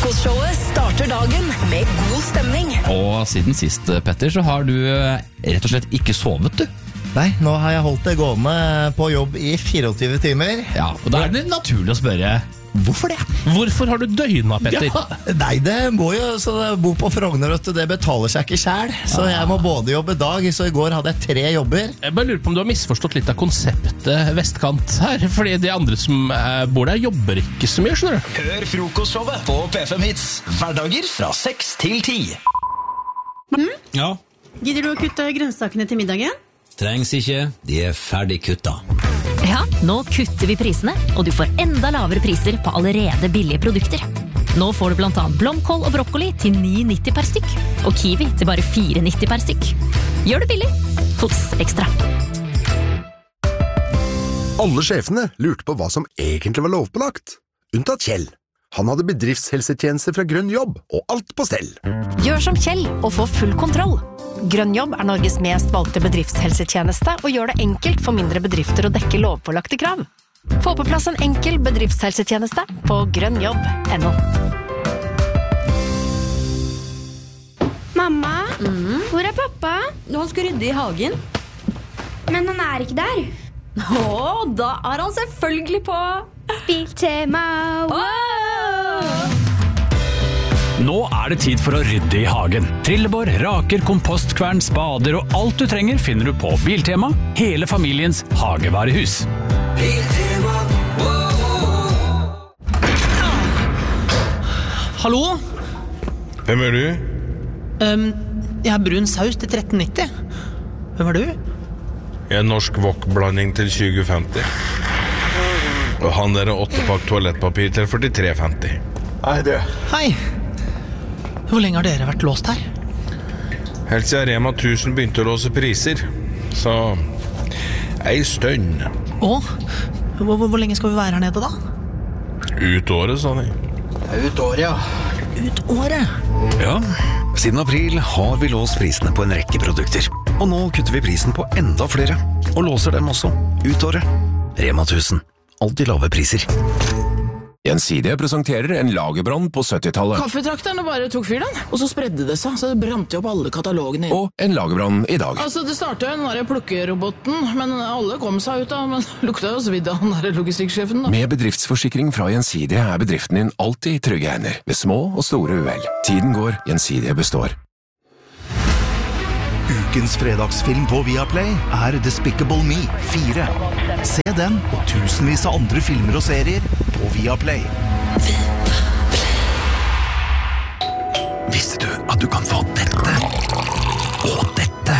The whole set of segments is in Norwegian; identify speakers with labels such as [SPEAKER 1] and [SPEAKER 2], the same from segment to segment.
[SPEAKER 1] Frokostshowet starter dagen med god stemning.
[SPEAKER 2] Og siden sist, Petter, så har du rett og slett ikke sovet, du.
[SPEAKER 3] Nei, nå har jeg holdt det gående på jobb i 24 timer.
[SPEAKER 2] Ja, og da er det naturlig å spørre, hvorfor det?
[SPEAKER 4] Hvorfor har du døgna, Petter?
[SPEAKER 3] Ja, nei, det må jo, så det bo på Frogner, det betaler seg ikke selv. Så jeg må både jobbe dag, så i går hadde jeg 3 jobber.
[SPEAKER 4] Jeg bare lurer på om du har misforstått litt av konseptet vestkant her, fordi de andre som bor der jobber ikke så mye, skjønner du?
[SPEAKER 5] Hør frokostshowet på P5 Hits, hverdager fra 6 til 10.
[SPEAKER 6] Ja,
[SPEAKER 7] Gidder du å kutte grønnsakene til middagen?
[SPEAKER 6] trengs ikke, de er ferdig kutta.
[SPEAKER 8] Ja, nå kutter vi prisene, og du får enda lavere priser på allerede billige produkter. Nå får du blant annet blomkål og brokkoli til 9,90 per stykk, og kiwi til bare 4,90 per stykk. Gjør det billig hos Ekstra.
[SPEAKER 9] Alle sjefene lurte på hva som egentlig var lovpålagt. Unntatt Kjell. Han hadde bedriftshelsetjeneste fra Grønn Jobb, og alt på stell.
[SPEAKER 10] Gjør som Kjell og få full kontroll. Grønn Jobb er Norges mest valgte bedriftshelsetjeneste og gjør det enkelt for mindre bedrifter å dekke lovpålagte krav. Få på plass en enkel bedriftshelsetjeneste på grønnjobb.no.
[SPEAKER 11] Mamma, hvor er pappa?
[SPEAKER 7] Han skal rydde i hagen.
[SPEAKER 11] Men han er ikke der.
[SPEAKER 7] Da er han selvfølgelig på
[SPEAKER 11] Biltema.
[SPEAKER 12] Nå er det tid for å rydde i hagen. Trillebår, raker, kompostkvern, spader og alt du trenger finner du på Biltema, hele familiens hagevarehus.
[SPEAKER 5] Biltema.
[SPEAKER 13] Hallo?
[SPEAKER 14] Hvem er du?
[SPEAKER 13] Jeg har brun saus til 13,90. Hvem er du?
[SPEAKER 14] Jeg er norsk wok-blanding til 2050. Og han der er 8-pakk toalettpapir til 43,50.
[SPEAKER 9] Nei, det.
[SPEAKER 13] Hei. Hvor lenge har dere vært låst her?
[SPEAKER 14] Helt siden Rema 1000 begynte å låse priser. Så ei stønn.
[SPEAKER 13] Hvor lenge skal vi være her nede da?
[SPEAKER 14] Ut året, sa de.
[SPEAKER 3] Ut året, ja.
[SPEAKER 13] Ut året?
[SPEAKER 15] Ja, siden april har vi låst prisene på en rekke produkter. Og nå kutter vi prisen på enda flere. Og låser dem også. Ut året. Rema 1000. Alltid lave priser.
[SPEAKER 16] Gjensidige presenterer en lagerbrann på 70-tallet.
[SPEAKER 17] Kaffetrakterne bare tok fyr den, og så spredde det seg, så det brant jo opp alle katalogene.
[SPEAKER 16] Og en lagerbrann i dag.
[SPEAKER 17] Altså, det startet jo den der plukkeroboten, men alle kom seg ut av, men lukta jo svidd av den der logistikksjefen da.
[SPEAKER 16] Med bedriftsforsikring fra Gjensidige er bedriften din alltid i trygge hender, ved små og store uhell. Tiden går, Gjensidige består.
[SPEAKER 18] Ukens fredagsfilm på Viaplay er Despicable Me 4. Se den og tusenvis av andre filmer og serier på Viaplay.
[SPEAKER 15] Visste du at du kan få dette og dette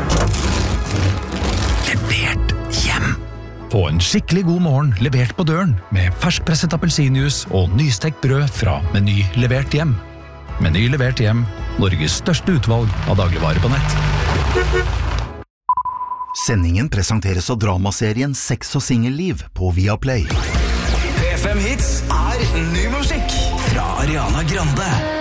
[SPEAKER 15] levert hjem?
[SPEAKER 19] Få en skikkelig god morgen levert på døren med ferskpresset appelsinjuice og nystekt brød fra Meny levert hjem. Meny levert hjem, Norges største utvalg av dagligvarer på nett.
[SPEAKER 18] Sendingen presenteres av dramaserien Sex og singelliv på Viaplay.
[SPEAKER 5] P5 Hits er ny musikk fra Ariana Grande.